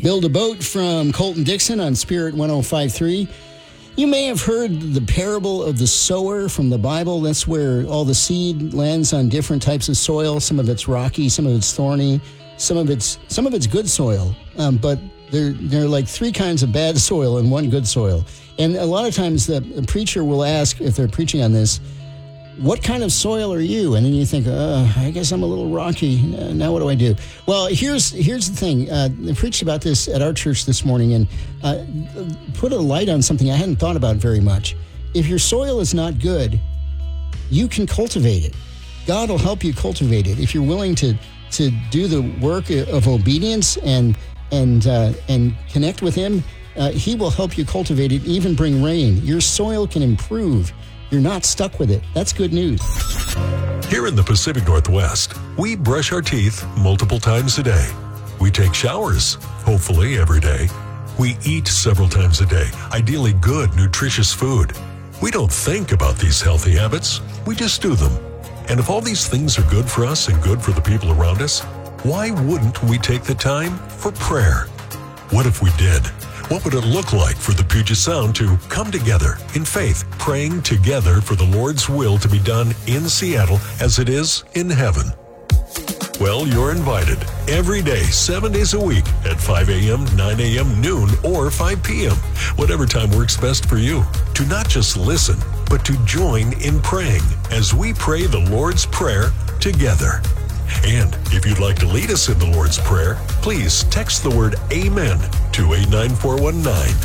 Build a Boat from Colton Dixon on Spirit 105.3. You may have heard the parable of the sower from the Bible. That's where all the seed lands on different types of soil. Some of it's rocky, some of it's thorny, some of it's good soil. But there are like three kinds of bad soil and one good soil. And a lot of times the preacher will ask, if they're preaching on this, what kind of soil are you? And then you think, I guess I'm a little rocky. Now what do I do? Well, here's the thing. I preached about this at our church this morning and put a light on something I hadn't thought about very much. If your soil is not good, you can cultivate it. God will help you cultivate it. If you're willing to do the work of obedience and connect with Him, He will help you cultivate it, even bring rain. Your soil can improve. You're not stuck with it. That's good news. Here in the Pacific Northwest, we brush our teeth multiple times a day. We take showers, hopefully every day. We eat several times a day, ideally good, nutritious food. We don't think about these healthy habits. We just do them. And if all these things are good for us and good for the people around us, why wouldn't we take the time for prayer? What if we did? What would it look like for the Puget Sound to come together in faith, praying together for the Lord's will to be done in Seattle as it is in heaven? Well, you're invited every day, 7 days a week at 5 a.m., 9 a.m., noon, or 5 p.m., whatever time works best for you, to not just listen, but to join in praying as we pray the Lord's Prayer together. And if you'd like to lead us in the Lord's Prayer, please text the word Amen to 89419.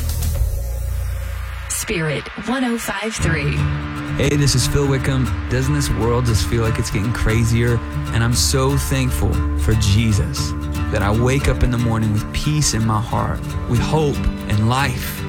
Spirit 105.3. Hey, this is Phil Wickham. Doesn't this world just feel like it's getting crazier? And I'm so thankful for Jesus that I wake up in the morning with peace in my heart, with hope and life.